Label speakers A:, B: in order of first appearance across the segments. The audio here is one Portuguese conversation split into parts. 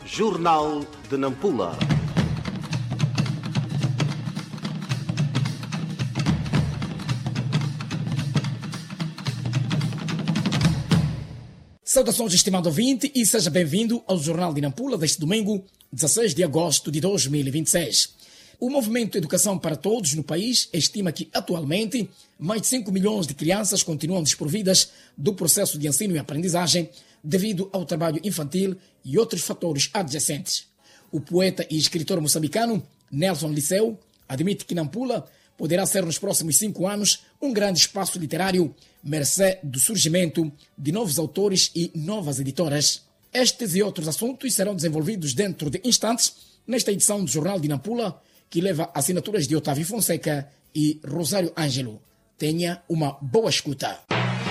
A: Jornal de Nampula.
B: Saudações, estimado ouvinte, e seja bem-vindo ao Jornal de Nampula deste domingo, 16 de agosto de 2026. O Movimento Educação para Todos no país estima que, atualmente, mais de 5 milhões de crianças continuam desprovidas do processo de ensino e aprendizagem devido ao trabalho infantil e outros fatores adjacentes. O poeta e escritor moçambicano Nelson Liceu admite que Nampula poderá ser nos próximos 5 anos um grande espaço literário, mercê do surgimento de novos autores e novas editoras. Estes e outros assuntos serão desenvolvidos dentro de instantes nesta edição do Jornal de Nampula, que leva assinaturas de Otávio Fonseca e Rosário Ângelo. Tenha uma boa escuta.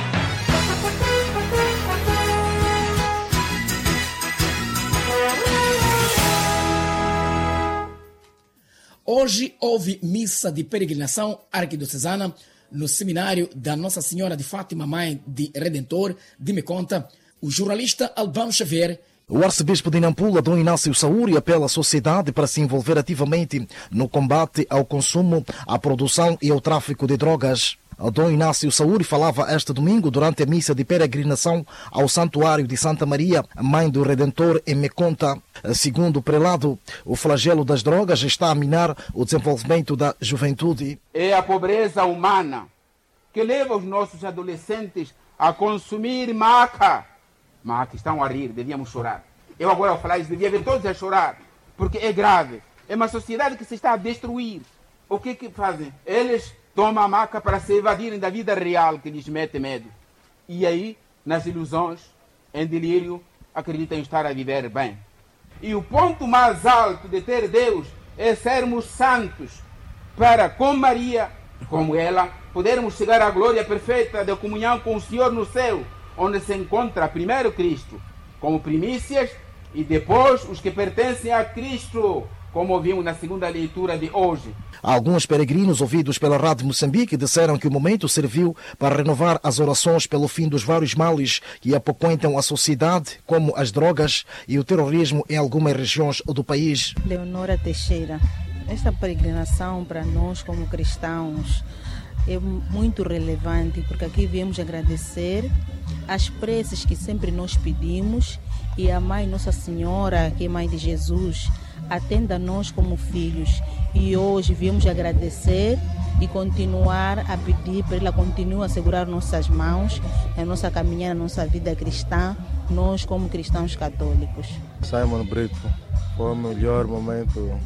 B: Hoje houve missa de peregrinação arquidiocesana no seminário da Nossa Senhora de Fátima, Mãe de Redentor, de Meconta. O jornalista Albano Xavier.
C: O arcebispo de Nampula, Dom Inácio Saúri, apela à sociedade para se envolver ativamente no combate ao consumo, à produção e ao tráfico de drogas. Dom Inácio Saúri falava este domingo durante a missa de peregrinação ao Santuário de Santa Maria, Mãe do Redentor, em Meconta. Segundo o prelado, o flagelo das drogas está a minar o desenvolvimento da juventude.
D: É a pobreza humana que leva os nossos adolescentes a consumir maca. Maca, estão a rir, devíamos chorar. Eu agora ao falar isso, devia ver todos a chorar, porque é grave. É uma sociedade que se está a destruir. O que fazem? Eles tomam a maca para se evadirem da vida real que lhes mete medo. E aí, nas ilusões, em delírio, acreditam estar a viver bem. E o ponto mais alto de ter Deus é sermos santos, para, com Maria, como ela, podermos chegar à glória perfeita da comunhão com o Senhor no céu, onde se encontra primeiro Cristo, como primícias, e depois os que pertencem a Cristo, como ouvimos na segunda leitura de hoje.
C: Alguns peregrinos ouvidos pela Rádio Moçambique disseram que o momento serviu para renovar as orações pelo fim dos vários males que apoquentam a sociedade, como as drogas e o terrorismo em algumas regiões do país.
E: Leonora Teixeira, esta peregrinação para nós como cristãos é muito relevante, porque aqui viemos agradecer as preces que sempre nós pedimos e a Mãe Nossa Senhora, que é Mãe de Jesus, atenda a nós como filhos. E hoje viemos agradecer e continuar a pedir para ela continue a segurar nossas mãos, a nossa caminhada, a nossa vida cristã, nós como cristãos católicos.
F: Simon Brito, foi o melhor momento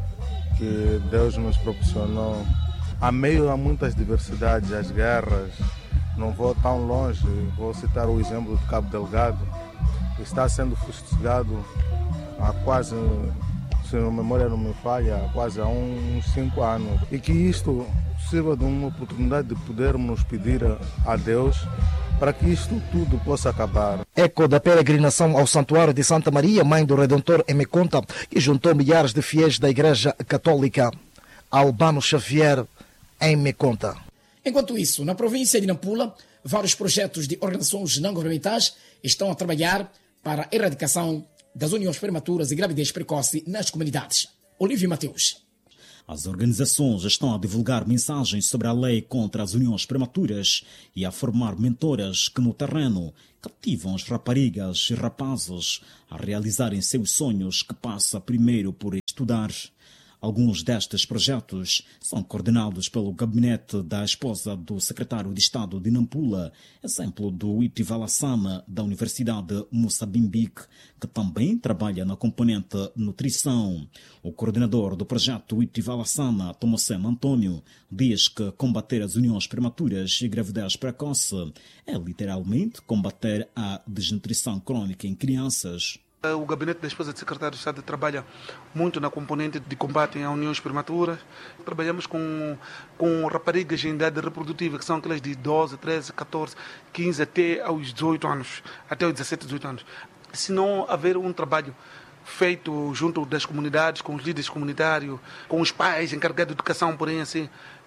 F: que Deus nos proporcionou. Há meio a muitas diversidades, as guerras, não vou tão longe, vou citar o exemplo do Cabo Delgado, que está sendo fustigado há quase, se a memória não me falha, quase há uns 5 anos. E que isto sirva de uma oportunidade de podermos pedir a Deus para que isto tudo possa acabar.
C: Eco da peregrinação ao Santuário de Santa Maria, Mãe do Redentor, em Meconta, que juntou milhares de fiéis da Igreja Católica. Albano Xavier, em Meconta.
B: Enquanto isso, na província de Nampula, vários projetos de organizações não-governamentais estão a trabalhar para a erradicação das uniões prematuras e gravidez precoce nas comunidades. Olívio Mateus.
G: As organizações estão a divulgar mensagens sobre a lei contra as uniões prematuras e a formar mentoras que no terreno cativam as raparigas e rapazes a realizarem seus sonhos, que passa primeiro por estudar. Alguns destes projetos são coordenados pelo gabinete da esposa do secretário de Estado de Nampula, exemplo do Iptivalasama da Universidade Moçambique, que também trabalha na componente nutrição. O coordenador do projeto Iptivalasama, Tomoceno Antônio, diz que combater as uniões prematuras e gravidez precoce é literalmente combater a desnutrição crônica em crianças.
H: O gabinete da esposa do secretário de Estado trabalha muito na componente de combate a uniões prematuras. Trabalhamos com raparigas em idade reprodutiva, que são aquelas de 12, 13, 14, 15 até aos 18 anos, até aos 17, 18 anos. Se não haver um trabalho feito junto das comunidades, com os líderes comunitários, com os pais encarregados de educação, porém assim,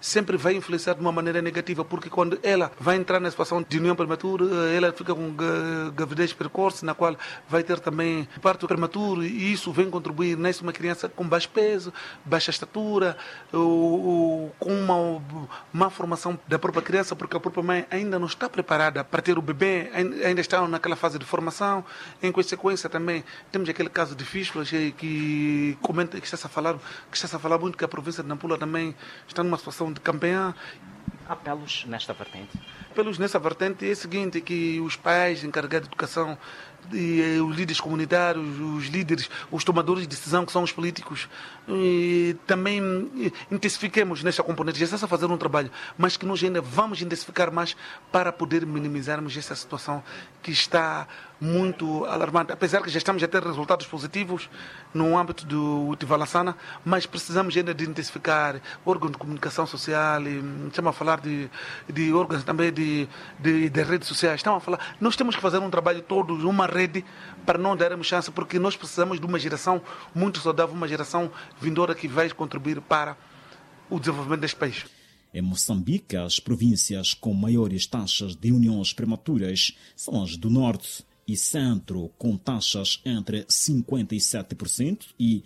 H: sempre vai influenciar de uma maneira negativa, porque quando ela vai entrar na situação de união prematura, ela fica com gravidez precoce, na qual vai ter também parto prematuro, e isso vem contribuir nessa uma criança com baixo peso, baixa estatura, com uma má formação da própria criança, porque a própria mãe ainda não está preparada para ter o bebê, ainda está naquela fase de formação. Em consequência também temos aquele caso de fístulas que está-se a falar muito, que a província de Nampula também está numa situação de campeã.
I: Apelos nesta vertente?
H: Apelos nessa vertente é o seguinte, que os pais encarregados de educação, e os líderes comunitários, os líderes, os tomadores de decisão, que são os políticos, e também intensifiquemos nesta componente. Já está a fazer um trabalho, mas que nós ainda vamos intensificar mais para poder minimizarmos essa situação que está muito alarmante. Apesar que já estamos a ter resultados positivos no âmbito do Tivalassana, mas precisamos ainda de intensificar órgãos de comunicação social, e estamos a falar de órgãos também de redes sociais. Estamos a falar, nós temos que fazer um trabalho todo, uma rede, para não darmos chance, porque nós precisamos de uma geração muito saudável, uma geração vindoura que vai contribuir para o desenvolvimento deste país.
G: Em Moçambique, as províncias com maiores taxas de uniões prematuras são as do Norte e Centro, com taxas entre 57% e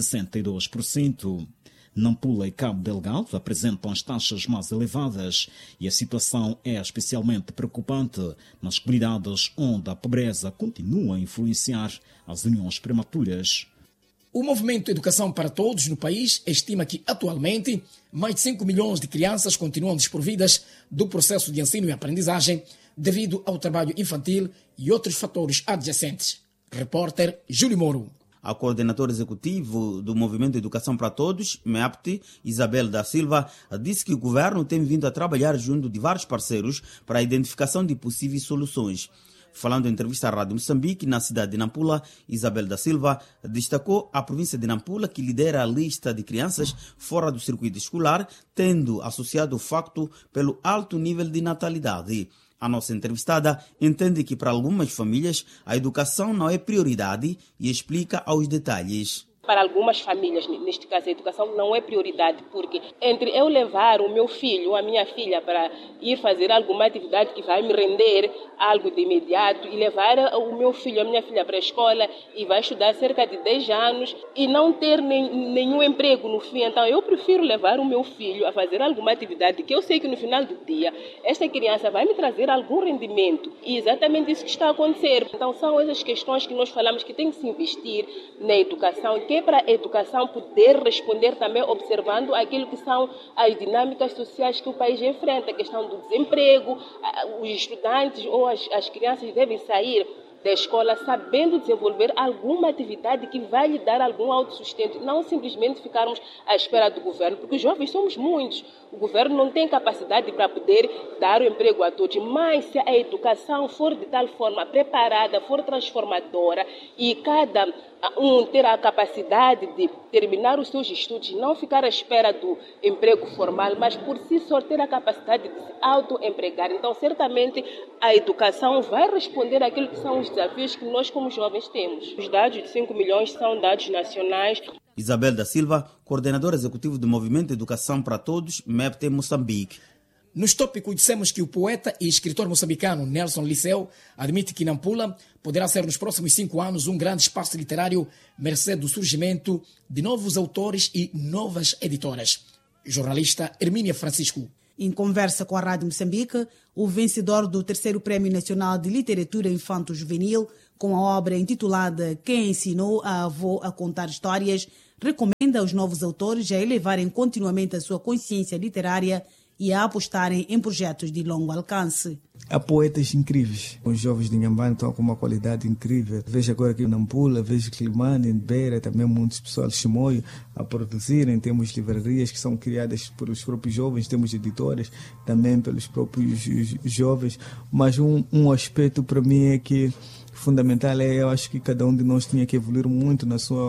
G: 62%. Nampula e Cabo Delgado apresentam as taxas mais elevadas e a situação é especialmente preocupante nas comunidades onde a pobreza continua a influenciar as uniões prematuras.
B: O movimento Educação para Todos no país estima que, atualmente, mais de 5 milhões de crianças continuam desprovidas do processo de ensino e aprendizagem devido ao trabalho infantil e outros fatores adjacentes. Repórter Júlio Moro.
J: A coordenadora executiva do Movimento Educação para Todos, MEAPT, Isabel da Silva, disse que o governo tem vindo a trabalhar junto de vários parceiros para a identificação de possíveis soluções. Falando em entrevista à Rádio Moçambique, na cidade de Nampula, Isabel da Silva destacou a província de Nampula, que lidera a lista de crianças fora do circuito escolar, tendo associado o facto pelo alto nível de natalidade. A nossa entrevistada entende que para algumas famílias a educação não é prioridade e explica aos detalhes.
K: Para algumas famílias, neste caso, a educação não é prioridade, porque entre eu levar o meu filho ou a minha filha para ir fazer alguma atividade que vai me render algo de imediato e levar o meu filho ou a minha filha para a escola e vai estudar cerca de 10 anos e não ter nenhum emprego no fim, então eu prefiro levar o meu filho a fazer alguma atividade que eu sei que no final do dia esta criança vai me trazer algum rendimento, e exatamente isso que está a acontecer. Então são essas questões que nós falamos que tem que se investir na educação, que é para a educação poder responder também observando aquilo que são as dinâmicas sociais que o país enfrenta, a questão do desemprego. Os estudantes ou as crianças devem sair da escola sabendo desenvolver alguma atividade que vai lhe dar algum autossustento, não simplesmente ficarmos à espera do governo, porque os jovens somos muitos. O governo não tem capacidade para poder dar o emprego a todos, mas se a educação for de tal forma preparada, for transformadora e cada um ter a capacidade de terminar os seus estudos, não ficar à espera do emprego formal, mas por si só ter a capacidade de se autoempregar. Então, certamente, a educação vai responder àquilo que são os desafios que nós, como jovens, temos. Os dados de 5 milhões são dados nacionais.
J: Isabel da Silva, coordenadora executiva do Movimento Educação para Todos, MEPT Moçambique.
B: Nos tópicos dissemos que o poeta e escritor moçambicano Nelson Liceu admite que Nampula poderá ser nos próximos 5 anos um grande espaço literário, mercê do surgimento de novos autores e novas editoras. Jornalista Hermínia Francisco.
L: Em conversa com a Rádio Moçambique, o vencedor do 3º Prémio Nacional de Literatura Infanto-Juvenil, com a obra intitulada Quem Ensinou a Avó a Contar Histórias, recomenda aos novos autores a elevarem continuamente a sua consciência literária e a apostarem em projetos de longo alcance.
M: Há poetas incríveis. Os jovens de Inhambane estão com uma qualidade incrível. Vejo agora aqui em Nampula, vejo Climane, em Beira, também muitos pessoal de Chimoio a produzirem. Temos livrarias que são criadas pelos próprios jovens, temos editoras também pelos próprios jovens. Mas um aspecto para mim é que fundamental eu acho que cada um de nós tinha que evoluir muito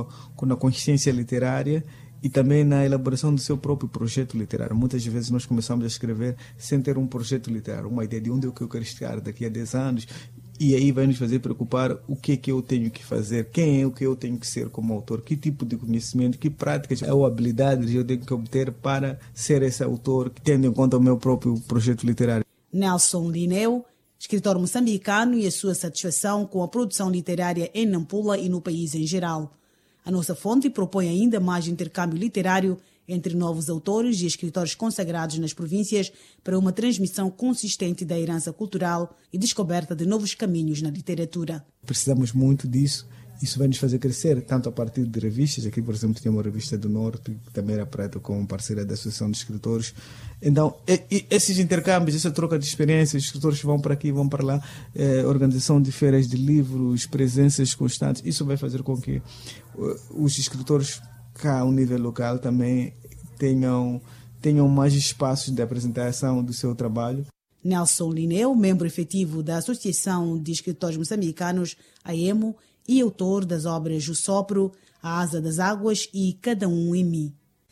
M: na consciência literária e também na elaboração do seu próprio projeto literário. Muitas vezes nós começamos a escrever sem ter um projeto literário, uma ideia de onde é que eu quero estar daqui a 10 anos. E aí vai nos fazer preocupar o que é que eu tenho que fazer, quem é o que eu tenho que ser como autor, que tipo de conhecimento, que práticas ou habilidades eu tenho que obter para ser esse autor, tendo em conta o meu próprio projeto literário.
L: Nelson Lineu, escritor moçambicano, e a sua satisfação com a produção literária em Nampula e no país em geral. A nossa fonte propõe ainda mais intercâmbio literário entre novos autores e escritores consagrados nas províncias para uma transmissão consistente da herança cultural e descoberta de novos caminhos na literatura.
M: Precisamos muito disso. Isso vai nos fazer crescer, tanto a partir de revistas. Aqui, por exemplo, tinha uma revista do Norte, que também era preta, com parceira da Associação de Escritores. Então, esses intercâmbios, essa troca de experiências, os escritores vão para aqui, vão para lá, organização de feiras de livros, presenças constantes, isso vai fazer com que os escritores cá ao nível local também tenham mais espaços de apresentação do seu trabalho.
L: Nelson Lineu, membro efetivo da Associação de Escritores Moçambicanos, AEMO, e autor das obras O Sopro, A Asa das Águas e Cada Um em Mim.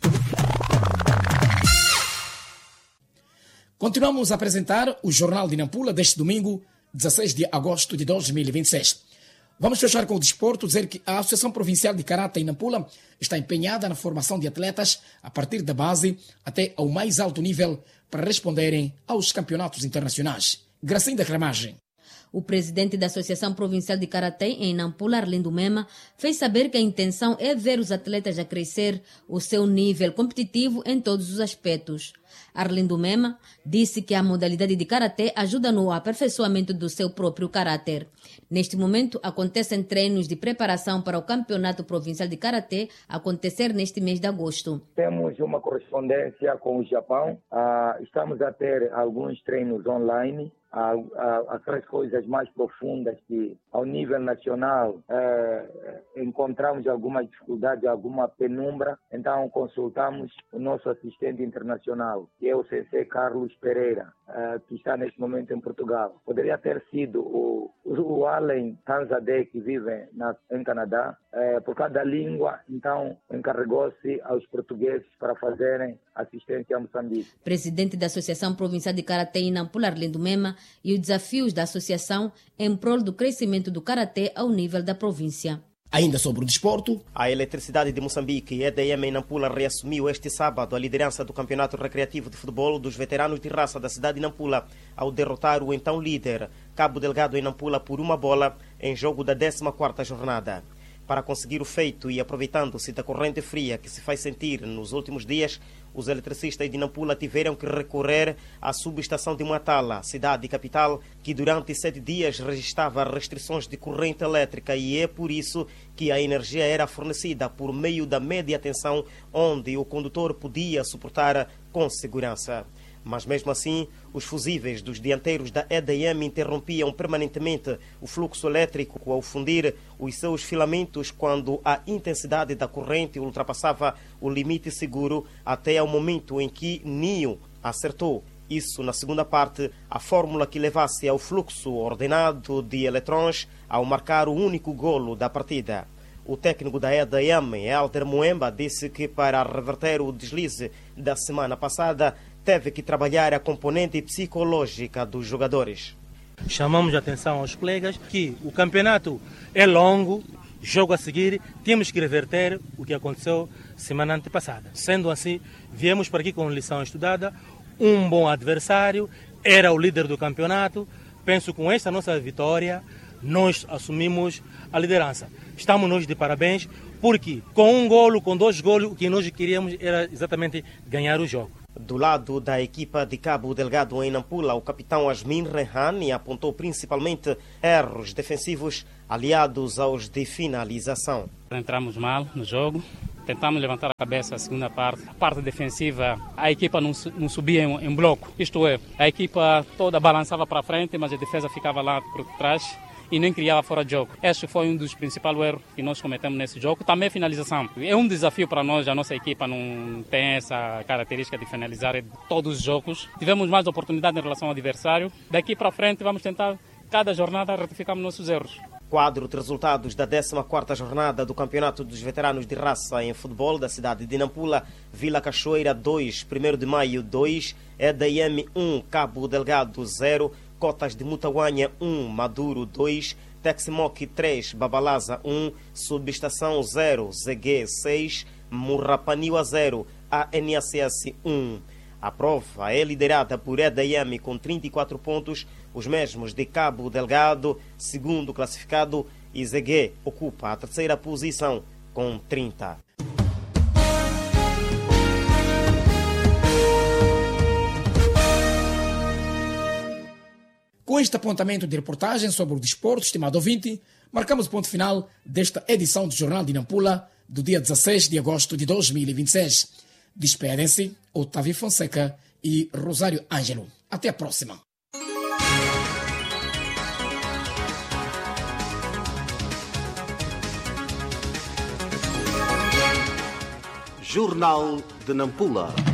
B: Continuamos a apresentar o Jornal de Nampula deste domingo, 16 de agosto de 2026. Vamos fechar com o desporto, dizer que a Associação Provincial de Karate em Nampula está empenhada na formação de atletas a partir da base até ao mais alto nível para responderem aos campeonatos internacionais. Gracinda Cramagem.
N: O presidente da Associação Provincial de Karatê em Nampula, Arlindo Mema, fez saber que a intenção é ver os atletas a crescer o seu nível competitivo em todos os aspectos. Arlindo Mema disse que a modalidade de Karatê ajuda no aperfeiçoamento do seu próprio caráter. Neste momento, acontecem treinos de preparação para o Campeonato Provincial de Karatê acontecer neste mês de agosto.
O: Temos uma correspondência com o Japão. Estamos a ter alguns treinos online. Aquelas coisas mais profundas que ao nível nacional encontramos alguma dificuldade, alguma penumbra, então consultamos o nosso assistente internacional, que é o CC Carlos Pereira, que está neste momento em Portugal. Poderia ter sido o Allen Tanzadeh, que vive em Canadá, por causa da língua, então encarregou-se aos portugueses para fazerem assistência a Moçambique.
N: Presidente da Associação Provincial de Karatê em Nampula, Arlindo Mema, e os desafios da associação em prol do crescimento do Karatê ao nível da província.
B: Ainda sobre o desporto,
P: a Eletricidade de Moçambique, EDM em Nampula, reassumiu este sábado a liderança do Campeonato Recreativo de Futebol dos Veteranos de Raça da cidade de Nampula, ao derrotar o então líder, Cabo Delgado em Nampula, por 1 bola, em jogo da 14ª jornada. Para conseguir o feito e aproveitando-se da corrente fria que se faz sentir nos últimos dias, os eletricistas de Nampula tiveram que recorrer à subestação de Matala, cidade capital, que durante 7 dias registrava restrições de corrente elétrica, e é por isso que a energia era fornecida por meio da média tensão, onde o condutor podia suportar com segurança. Mas mesmo assim, os fusíveis dos dianteiros da EDM interrompiam permanentemente o fluxo elétrico ao fundir os seus filamentos quando a intensidade da corrente ultrapassava o limite seguro, até ao momento em que Nio acertou, isso na segunda parte, a fórmula que levasse ao fluxo ordenado de eletrões ao marcar o único golo da partida. O técnico da EDM, Helder Moemba, disse que para reverter o deslize da semana passada, teve que trabalhar a componente psicológica dos jogadores.
Q: Chamamos a atenção aos colegas que o campeonato é longo, jogo a seguir, temos que reverter o que aconteceu semana antepassada. Sendo assim, viemos para aqui com lição estudada, um bom adversário, era o líder do campeonato. Penso que com esta nossa vitória, nós assumimos a liderança. Estamos nós de parabéns, porque com 1 golo, com 2 golos, o que nós queríamos era exatamente ganhar o jogo.
P: Do lado da equipa de Cabo Delgado em Nampula, o capitão Asmin Rehani apontou principalmente erros defensivos aliados aos de finalização.
R: Entramos mal no jogo, tentamos levantar a cabeça a segunda parte. A parte defensiva, a equipa não subia em bloco. Isto é, a equipa toda balançava para frente, mas a defesa ficava lá por trás e nem criava fora de jogo. Este foi um dos principais erros que nós cometemos nesse jogo. Também a finalização. É um desafio para nós, a nossa equipa não tem essa característica de finalizar todos os jogos. Tivemos mais oportunidade em relação ao adversário. Daqui para frente vamos tentar, cada jornada, retificar nossos erros.
P: Quadro de resultados da 14ª jornada do Campeonato dos Veteranos de Raça em Futebol da cidade de Nampula: Vila Cachoeira 2, 1º de Maio 2, EDM 1, Cabo Delgado 0, Cotas de Mutaguanha 1, Maduro 2, Teximoc 3, Babalaza 1, Subestação 0, ZG 6, Murrapaniwa 0, ANACS 1. A prova é liderada por EDM com 34 pontos, os mesmos de Cabo Delgado, segundo classificado, e ZG ocupa a terceira posição com 30.
B: Com este apontamento de reportagem sobre o desporto, estimado ouvinte, marcamos o ponto final desta edição do Jornal de Nampula do dia 16 de agosto de 2026. Despedem-se Otávio Fonseca e Rosário Ângelo. Até a próxima.
A: Jornal de Nampula.